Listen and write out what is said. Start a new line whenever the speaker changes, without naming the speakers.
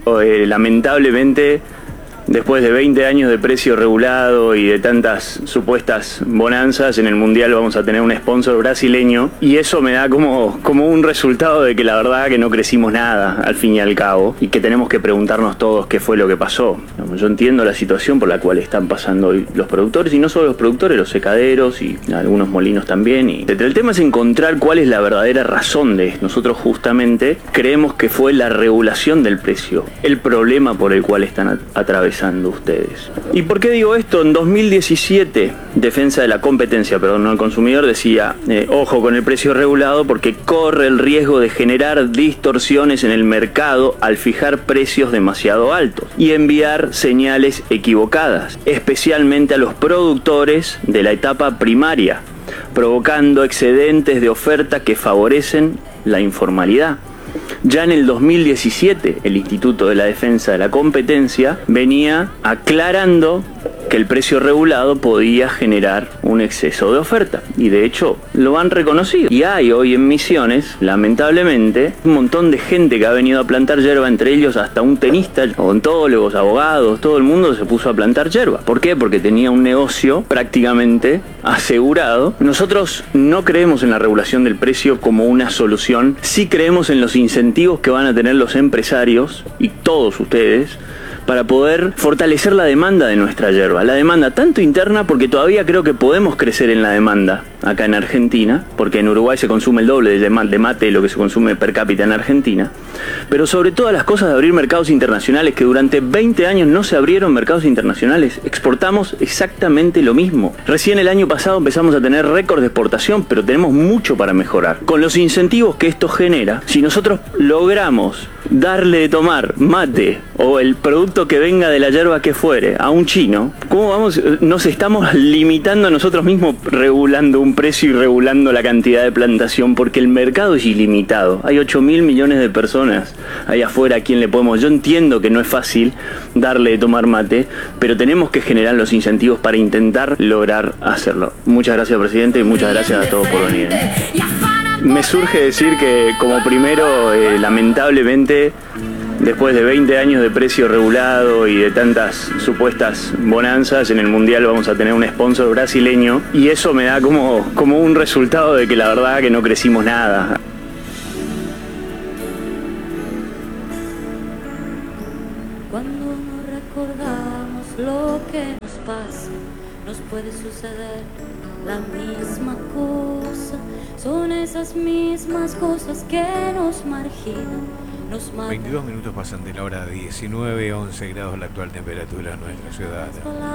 Lamentablemente, después de 20 años de precio regulado y de tantas supuestas bonanzas, en el Mundial vamos a tener un sponsor brasileño, y eso me da como un resultado de que la verdad que no crecimos nada al fin y al cabo, y que tenemos que preguntarnos todos qué fue lo que pasó. Yo entiendo la situación por la cual están pasando hoy los productores, y no solo los productores, los secaderos y algunos molinos también. Y el tema es encontrar cuál es la verdadera razón de esto. Nosotros justamente creemos que fue la regulación del precio el problema por el cual están atravesando ustedes. ¿Y por qué digo esto? En 2017, Defensa de la Competencia, perdón, no el consumidor, decía, ojo con el precio regulado porque corre el riesgo de generar distorsiones en el mercado al fijar precios demasiado altos y enviar señales equivocadas, especialmente a los productores de la etapa primaria, provocando excedentes de oferta que favorecen la informalidad. Ya en el 2017, el Instituto de la Defensa de la Competencia venía aclarando que el precio regulado podía generar un exceso de oferta, y de hecho lo han reconocido. Y hay hoy en Misiones, lamentablemente, un montón de gente que ha venido a plantar yerba, entre ellos hasta un tenista, odontólogos, abogados, todo el mundo se puso a plantar yerba. ¿Por qué? Porque tenía un negocio prácticamente asegurado. Nosotros no creemos en la regulación del precio como una solución, sí creemos en los incentivos que van a tener los empresarios y todos ustedes para poder fortalecer la demanda de nuestra yerba. La demanda tanto interna, porque todavía creo que podemos crecer en la demanda acá en Argentina, porque en Uruguay se consume el doble de mate de lo que se consume per cápita en Argentina, pero sobre todas las cosas de abrir mercados internacionales, que durante 20 años no se abrieron mercados internacionales. Exportamos exactamente lo mismo. Recién el año pasado empezamos a tener récord de exportación, pero tenemos mucho para mejorar. Con los incentivos que esto genera, si nosotros logramos darle de tomar mate o el producto que venga de la yerba que fuere a un chino, ¿cómo vamos? Nos estamos limitando a nosotros mismos, regulando un precio y regulando la cantidad de plantación, porque el mercado es ilimitado. Hay 8.000 millones de personas allá afuera a quien le podemos. Yo entiendo que no es fácil darle de tomar mate, pero tenemos que generar los incentivos para intentar lograr hacerlo. Muchas gracias, presidente, y muchas gracias a todos por venir. Me surge decir que, como primero, lamentablemente, después de 20 años de precio regulado y de tantas supuestas bonanzas, en el Mundial vamos a tener un sponsor brasileño, y eso me da como un resultado de que la verdad que no crecimos nada.
Cuando no recordamos lo que nos pasa, nos puede suceder la misma cosa. Son esas mismas cosas que nos marginan, nos matan.
22 minutos pasan de la hora 19, 11 grados la actual temperatura en nuestra ciudad.